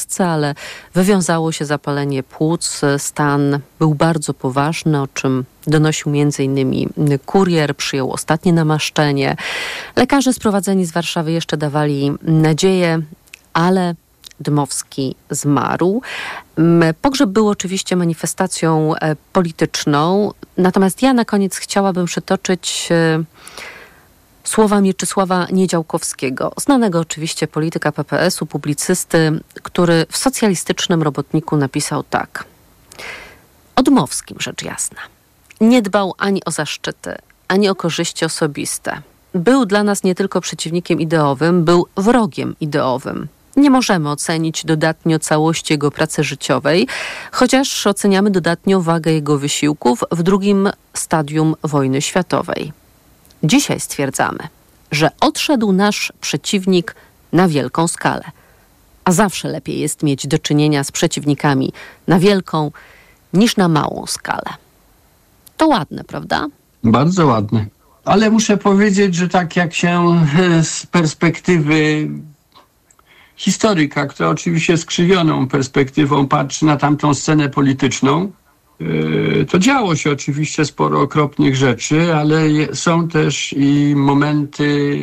serce, ale wywiązało się zapalenie płuc. Stan był bardzo poważny, o czym donosił m.in. kurier, przyjął ostatnie namaszczenie. Lekarze sprowadzeni z Warszawy jeszcze dawali nadzieję, ale Dmowski zmarł. Pogrzeb był oczywiście manifestacją polityczną, natomiast ja na koniec chciałabym przytoczyć słowa Mieczysława Niedziałkowskiego, znanego oczywiście polityka PPS-u, publicysty, który w Socjalistycznym Robotniku napisał tak. O Dmowskim rzecz jasna. Nie dbał ani o zaszczyty, ani o korzyści osobiste. Był dla nas nie tylko przeciwnikiem ideowym, był wrogiem ideowym. Nie możemy ocenić dodatnio całości jego pracy życiowej, chociaż oceniamy dodatnio wagę jego wysiłków w drugim stadium wojny światowej. Dzisiaj stwierdzamy, że odszedł nasz przeciwnik na wielką skalę. A zawsze lepiej jest mieć do czynienia z przeciwnikami na wielką niż na małą skalę. To ładne, prawda? Bardzo ładne. Ale muszę powiedzieć, że tak jak się z perspektywy historyka, która oczywiście skrzywioną perspektywą patrzy na tamtą scenę polityczną, to działo się oczywiście sporo okropnych rzeczy, ale są też i momenty,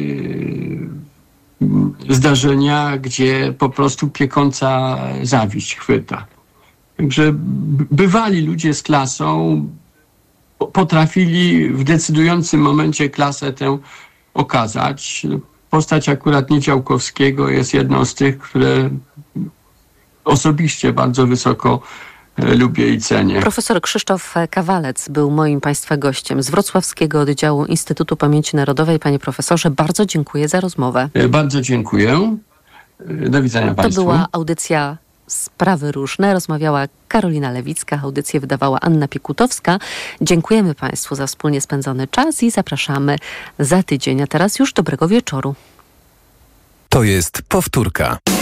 zdarzenia, gdzie po prostu piekąca zawiść chwyta. Także bywali ludzie z klasą, potrafili w decydującym momencie klasę tę okazać. Postać akurat Niedziałkowskiego jest jedną z tych, które osobiście bardzo wysoko lubię i cenię. Profesor Krzysztof Kawalec był moim Państwa gościem z Wrocławskiego Oddziału Instytutu Pamięci Narodowej. Panie profesorze, bardzo dziękuję za rozmowę. Bardzo dziękuję. Do widzenia Państwu. To była audycja Sprawy Różne. Rozmawiała Karolina Lewicka, audycję wydawała Anna Piekutowska. Dziękujemy Państwu za wspólnie spędzony czas i zapraszamy za tydzień. A teraz już dobrego wieczoru. To jest powtórka.